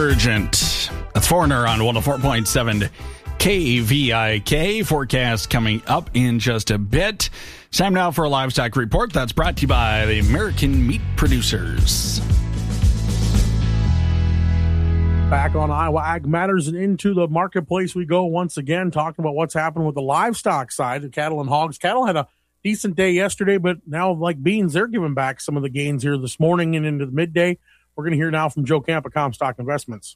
Urgent. That's Foreigner on 104.7 KVIK. Forecast coming up in just a bit. It's time now for a livestock report that's brought to you by the American Meat Producers. Back on Iowa Ag Matters and into the marketplace we go once again, talking about what's happened with the livestock side of cattle and hogs. Cattle had a decent day yesterday, but now, like beans, they're giving back some of the gains here this morning and into the midday. We're going to hear now from Joe Camp of Comstock Investments.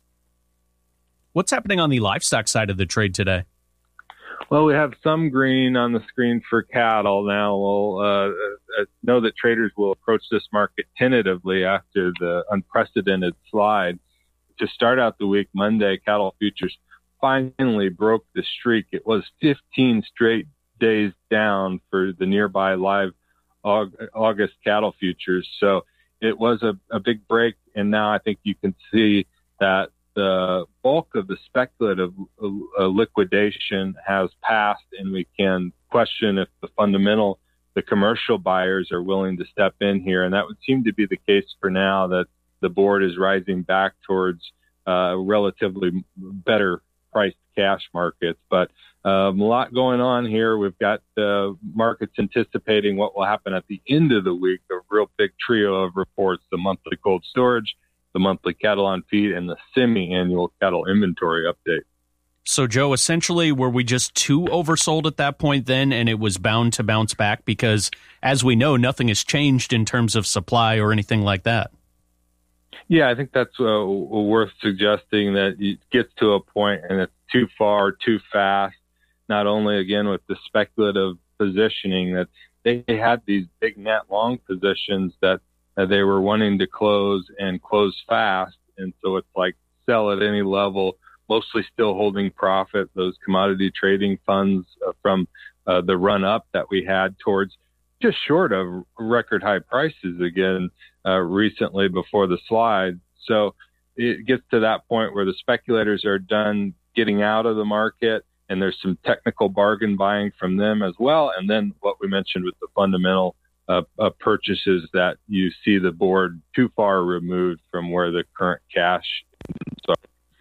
What's happening on the livestock side of the trade today? Well, we have some green on the screen for cattle now. We'll know that traders will approach this market tentatively after the unprecedented slide. To start out the week, Monday, cattle futures finally broke the streak. It was 15 straight days down for the nearby live August cattle futures. So it was a big break, and now I think you can see that the bulk of the speculative liquidation has passed, and we can question if the commercial buyers are willing to step in here. And that would seem to be the case for now, that the board is rising back towards relatively better priced cash markets. But a lot going on here. We've got the markets anticipating what will happen at the end of the week, a real big trio of reports: the monthly cold storage, the monthly cattle on feed, and the semi-annual cattle inventory update. So, Joe, essentially, were we just too oversold at that point then, and it was bound to bounce back? Because, as we know, nothing has changed in terms of supply or anything like that. Yeah, I think that's worth suggesting, that it gets to a point and it's too far, too fast, not only, again, with the speculative positioning, that they had these big net long positions that they were wanting to close and close fast. And so it's like sell at any level, mostly still holding profit. Those commodity trading funds from the run up that we had towards just short of record high prices again recently before the slide. So it gets to that point where the speculators are done getting out of the market, and there's some technical bargain buying from them as well. And then what we mentioned with the fundamental purchases, that you see the board too far removed from where the current cash is.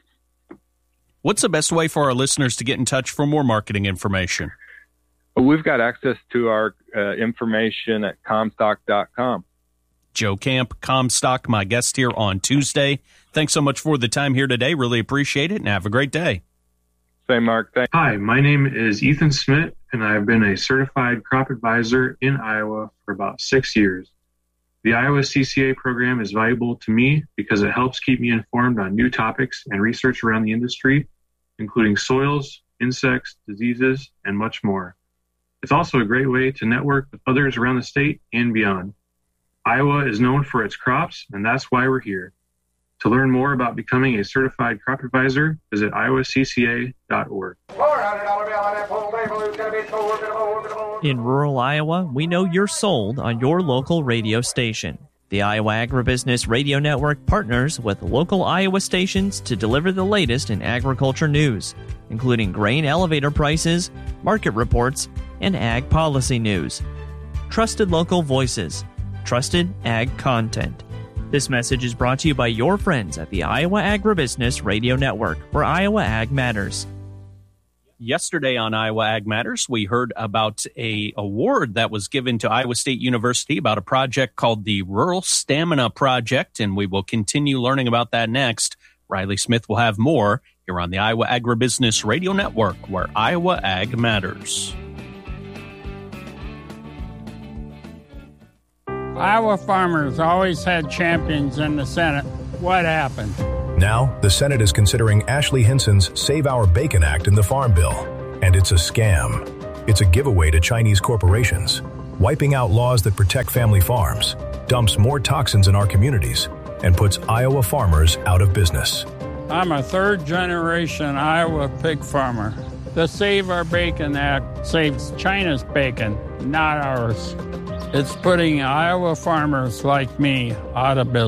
What's the best way for our listeners to get in touch for more marketing information? We've got access to our information at Comstock.com. Joe Camp, Comstock, my guest here on Tuesday. Thanks so much for the time here today. Really appreciate it, and have a great day. Say, Mark. Thanks. Hi, my name is Ethan Smith, and I've been a certified crop advisor in Iowa for about 6 years. The Iowa CCA program is valuable to me because it helps keep me informed on new topics and research around the industry, including soils, insects, diseases, and much more. It's also a great way to network with others around the state and beyond. Iowa is known for its crops, and that's why we're here. To learn more about becoming a certified crop advisor, visit iowacca.org. In rural Iowa, we know you're sold on your local radio station. The Iowa Agribusiness Radio Network partners with local Iowa stations to deliver the latest in agriculture news, including grain elevator prices, market reports, and ag policy news. Trusted local voices. Trusted ag content. This message is brought to you by your friends at the Iowa Agribusiness Radio Network, where Iowa Ag matters. Yesterday on Iowa Ag Matters, we heard about an award that was given to Iowa State University about a project called the Rural Stamina Project, and we will continue learning about that next. Riley Smith will have more here on the Iowa Agribusiness Radio Network, where Iowa Ag matters. Iowa farmers always had champions in the Senate. What happened? Now, the Senate is considering Ashley Hinson's Save Our Bacon Act in the Farm Bill. And it's a scam. It's a giveaway to Chinese corporations, wiping out laws that protect family farms, dumps more toxins in our communities, and puts Iowa farmers out of business. I'm a third-generation Iowa pig farmer. The Save Our Bacon Act saves China's bacon, not ours. It's putting Iowa farmers like me out of business.